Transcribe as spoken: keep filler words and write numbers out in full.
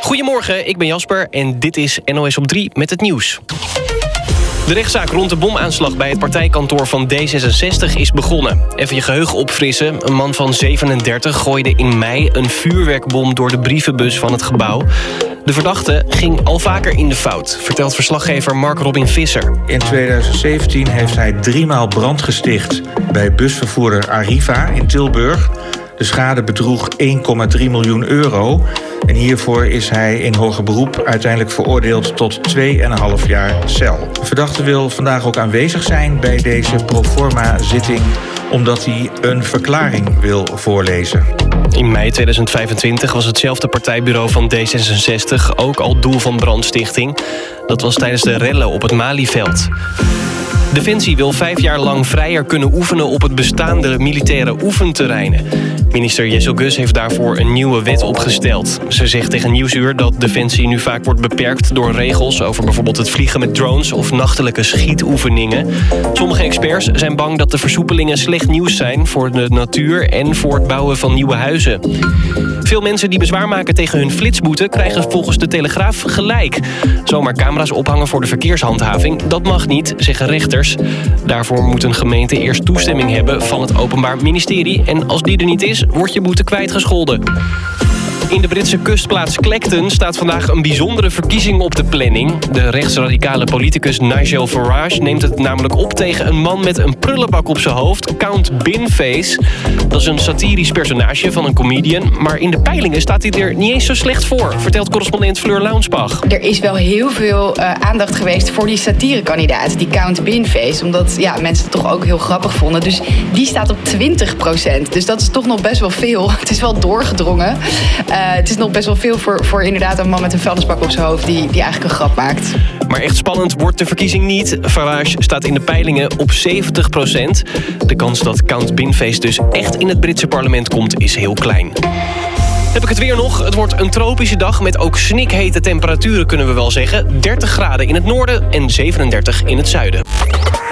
Goedemorgen, ik ben Jasper en dit is N O S op drie met het nieuws. De rechtszaak rond de bomaanslag bij het partijkantoor van D zesenzestig is begonnen. Even je geheugen opfrissen. Een man van zevenendertig gooide in mei een vuurwerkbom door de brievenbus van het gebouw. De verdachte ging al vaker in de fout, vertelt verslaggever Mark Robin Visser. In tweeduizend zeventien heeft hij driemaal brand gesticht bij busvervoerder Arriva in Tilburg. De schade bedroeg één komma drie miljoen euro. En hiervoor is hij in hoger beroep uiteindelijk veroordeeld tot twee komma vijf jaar cel. De verdachte wil vandaag ook aanwezig zijn bij deze proforma-zitting, omdat hij een verklaring wil voorlezen. In mei tweeduizend vijfentwintig was hetzelfde partijbureau van D zesenzestig ook al doel van brandstichting. Dat was tijdens de rellen op het Malieveld. Defensie wil vijf jaar lang vrijer kunnen oefenen op het bestaande militaire oefenterreinen. Minister Jessel Gus heeft daarvoor een nieuwe wet opgesteld. Ze zegt tegen Nieuwsuur dat Defensie nu vaak wordt beperkt door regels over bijvoorbeeld het vliegen met drones of nachtelijke schietoefeningen. Sommige experts zijn bang dat de versoepelingen slecht nieuws zijn voor de natuur en voor het bouwen van nieuwe huizen. Veel mensen die bezwaar maken tegen hun flitsboete krijgen volgens de Telegraaf gelijk. Zomaar camera's ophangen voor de verkeershandhaving, dat mag niet, zeggen rechters. Daarvoor moet een gemeente eerst toestemming hebben van het Openbaar Ministerie. En als die er niet is, wordt je boete kwijtgescholden. In de Britse kustplaats Clacton staat vandaag een bijzondere verkiezing op de planning. De rechtsradicale politicus Nigel Farage neemt het namelijk op tegen een man met een prullenbak op zijn hoofd, Count Binface. Dat is een satirisch personage van een comedian, maar in de peilingen staat hij er niet eens zo slecht voor, vertelt correspondent Fleur Launsbach. Er is wel heel veel uh, aandacht geweest voor die satirekandidaat, die Count Binface, omdat ja, mensen het toch ook heel grappig vonden. Dus die staat op twintig procent, dus dat is toch nog best wel veel. Het is wel doorgedrongen. Uh, het is nog best wel veel voor, voor inderdaad een man met een vuilnisbak op zijn hoofd die, die eigenlijk een grap maakt. Maar echt spannend wordt de verkiezing niet. Farage staat in de peilingen op zeventig procent. De kans dat Count Binface dus echt in het Britse parlement komt is heel klein. Heb ik het weer nog? Het wordt een tropische dag met ook snikhete temperaturen, kunnen we wel zeggen. dertig graden in het noorden en zevenendertig in het zuiden.